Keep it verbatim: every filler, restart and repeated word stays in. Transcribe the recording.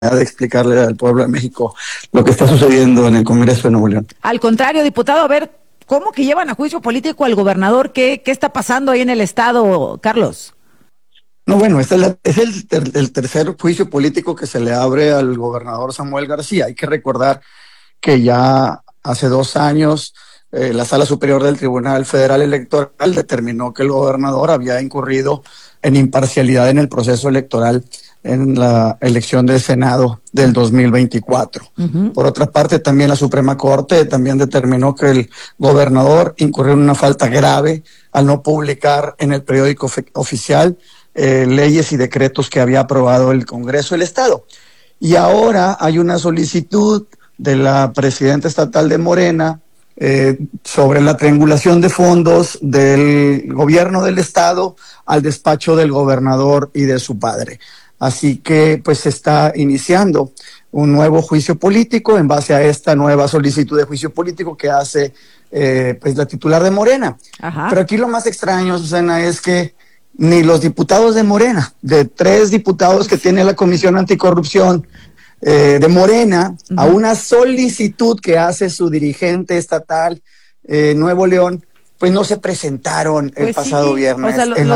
de explicarle al pueblo de México lo que está sucediendo en el Congreso de Nuevo León. Al contrario, diputado, a ver, ¿cómo que llevan a juicio político al gobernador? ¿Qué, qué está pasando ahí en el estado, Carlos? No, bueno, este es, la, es el, ter, el tercer juicio político que se le abre al gobernador Samuel García. Hay que recordar que ya hace dos años eh, la Sala Superior del Tribunal Federal Electoral determinó que el gobernador había incurrido en imparcialidad en el proceso electoral en la elección del Senado del dos mil veinticuatro. Uh-huh. Por otra parte, también la Suprema Corte también determinó que el gobernador incurrió en una falta grave al no publicar en el periódico oficial eh, leyes y decretos que había aprobado el Congreso del Estado. Y ahora hay una solicitud de la presidenta estatal de Morena eh, sobre la triangulación de fondos del gobierno del Estado al despacho del gobernador y de su padre. Así que pues se está iniciando un nuevo juicio político en base a esta nueva solicitud de juicio político que hace eh, pues la titular de Morena. Ajá. Pero aquí lo más extraño, Susana, es que ni los diputados de Morena, de tres diputados que tiene la Comisión Anticorrupción eh, de Morena, uh-huh. a una solicitud que hace su dirigente estatal, eh, Nuevo León, pues no se presentaron el pues pasado sí, viernes. O sea, lo, en